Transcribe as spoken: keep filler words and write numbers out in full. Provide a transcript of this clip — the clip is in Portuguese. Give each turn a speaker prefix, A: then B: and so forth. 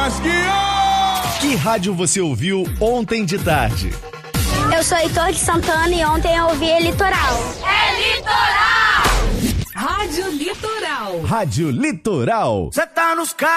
A: Lasquinha!
B: Que rádio você ouviu ontem de tarde?
C: Eu sou Heitor de Santana e ontem eu ouvi Litoral.
D: É Litoral!
E: Rádio Litoral.
B: Rádio Litoral.
A: Cê tá nos carros.